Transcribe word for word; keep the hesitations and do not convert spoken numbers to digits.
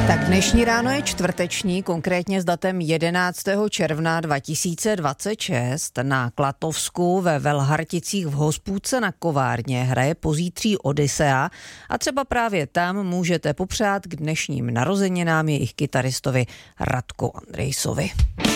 Tak dnešní ráno je čtvrteční, konkrétně s datem jedenáctého června dva tisíce dvacet šest. Na Klatovsku ve Velharticích v Hospůdce na Kovárně hraje pozítří Odysea a třeba právě tam můžete popřát k dnešním narozeninám jejich kytaristovi Radku Andrejsovi.